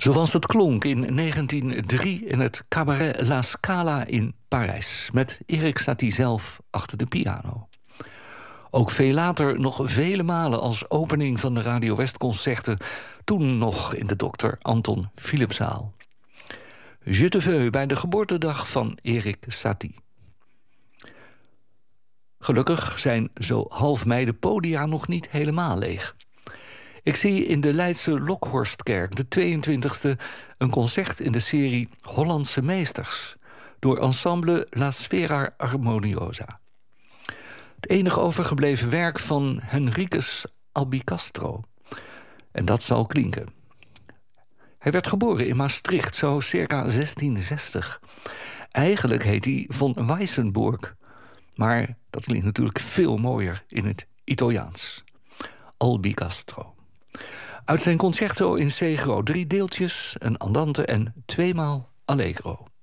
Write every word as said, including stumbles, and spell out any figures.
Zoals het klonk in negentien nul drie in het Cabaret La Scala in Parijs, met Erik Satie zelf achter de piano. Ook veel later nog vele malen als opening van de Radio West-concerten, toen nog in de dokter Anton Philipszaal. Je te veux bij de geboortedag van Erik Satie. Gelukkig zijn zo half mei de podia nog niet helemaal leeg. Ik zie in de Leidse Lokhorstkerk, de tweeëntwintigste... een concert in de serie Hollandse Meesters door ensemble La Sfera Armoniosa. Het enige overgebleven werk van Henricus Albicastro. En dat zal klinken. Hij werd geboren in Maastricht, zo circa zestien zestig. Eigenlijk heet hij von Weissenburg. Maar dat klinkt natuurlijk veel mooier in het Italiaans. Albicastro. Uit zijn concerto in C groot drie deeltjes, een andante en tweemaal allegro.